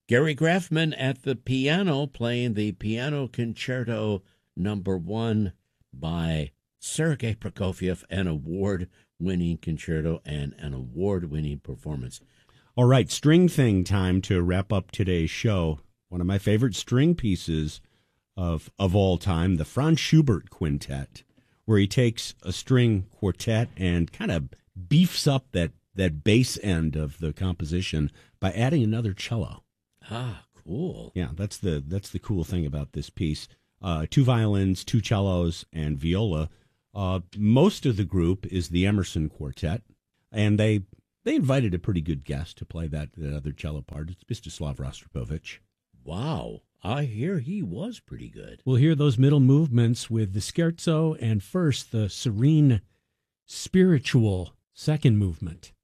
Gary Graffman at the piano playing the Piano Concerto Number 1 by Sergei Prokofiev, an award-winning concerto and an award-winning performance. All right, string thing time to wrap up today's show. One of my favorite string pieces of all time, the Franz Schubert Quintet, where he takes a string quartet and kind of beefs up that bass end of the composition by adding another cello. Ah, cool. Yeah, that's the cool thing about this piece. 2 violins, 2 cellos, and viola. Most of the group is the Emerson Quartet, and they invited a pretty good guest to play that other cello part. It's Mstislav Rostropovich. Wow, I hear he was pretty good. We'll hear those middle movements with the scherzo and first the serene, spiritual second movement.